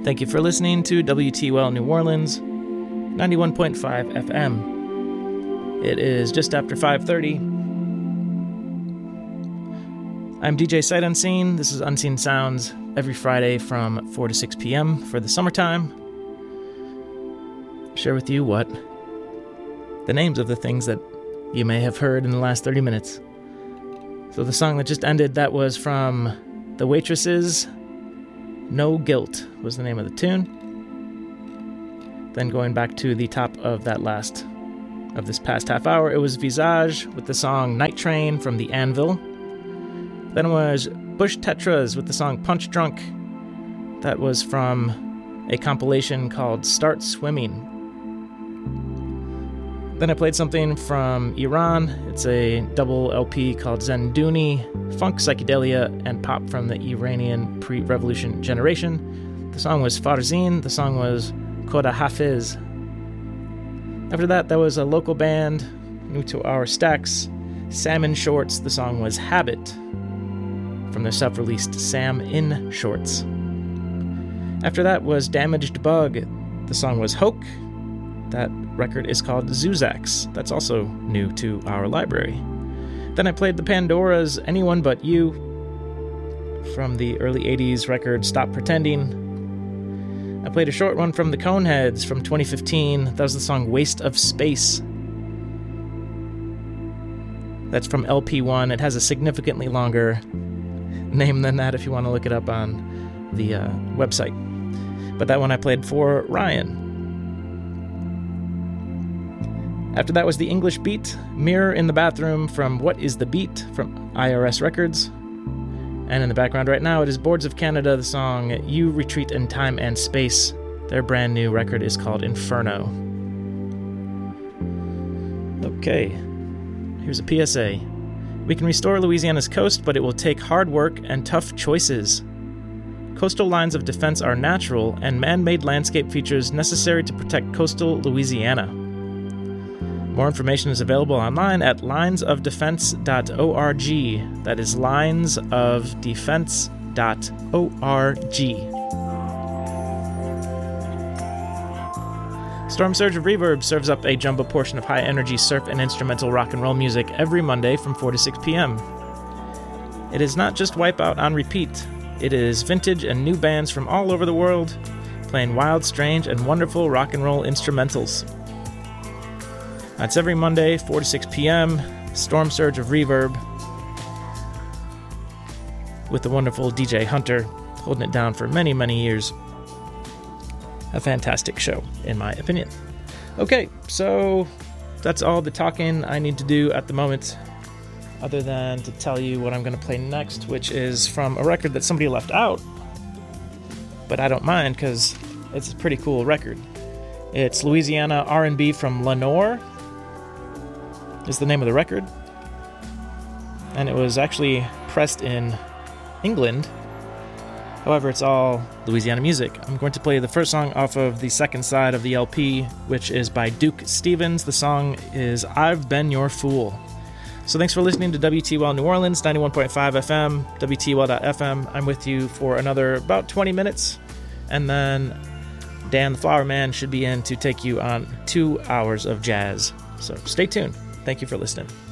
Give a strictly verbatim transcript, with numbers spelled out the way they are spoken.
Thank you for listening to W T U L New Orleans, ninety-one point five F M. It is just after five thirty. I'm D J Sight Unseen. This is Unseen Sounds every Friday from four to six p.m. for the summertime. Share with you what the names of the things that you may have heard in the last thirty minutes. So the song that just ended, that was from The Waitresses. No Guilt was the name of the tune. Then going back to the top of that last, of this past half hour, it was Visage with the song Night Train from The Anvil. Then it was Bush Tetras with the song Punch Drunk. That was from a compilation called Start Swimming. Then I played something from Iran. It's a double L P called Zenduni, funk, psychedelia, and pop from the Iranian pre-revolution generation. The song was Farzin. The song was Koda Hafiz. After that, there was a local band, new to our stacks, Salmon Shorts. The song was Habit, from their self-released Sam in Shorts. After that was Damaged Bug. The song was Hoke. That record is called Zuzax. That's also new to our library. Then I played the Pandoras' Anyone But You from the early eighties record Stop Pretending. I played a short one from the Coneheads from twenty fifteen. That was the song Waste of Space. That's from L P one. It has a significantly longer name than that if you want to look it up on the uh, website. But that one I played for Ryan. After that was the English Beat, Mirror in the Bathroom from What Is the Beat from I R S Records. And in the background right now, it is Boards of Canada, the song You Retreat in Time and Space. Their brand new record is called Inferno. Okay, here's a P S A. We can restore Louisiana's coast, but it will take hard work and tough choices. Coastal lines of defense are natural and man-made landscape features necessary to protect coastal Louisiana. More information is available online at lines of defense dot org. That is lines of defense dot org. Storm Surge of Reverb serves up a jumbo portion of high-energy surf and instrumental rock and roll music every Monday from four to six p.m. It is not just Wipeout on repeat. It is vintage and new bands from all over the world, playing wild, strange, and wonderful rock and roll instrumentals. That's every Monday, four to six p.m., Storm Surge of Reverb, with the wonderful D J Hunter holding it down for many, many years. A fantastic show, in my opinion. Okay, so that's all the talking I need to do at the moment, other than to tell you what I'm going to play next, which is from a record that somebody left out, but I don't mind because it's a pretty cool record. It's Louisiana R and B from Lenore, is the name of the record, and it was actually pressed in England. However, it's all Louisiana music. I'm going to play the first song off of the second side of the L P, which is by Duke Stevens. The song is I've Been Your Fool. So thanks for listening to W T U L New Orleans, ninety-one point five F M, W T U L dot F M. I'm with you for another about twenty minutes, and then Dan the Flower Man should be in to take you on two hours of jazz. So stay tuned. Thank you for listening.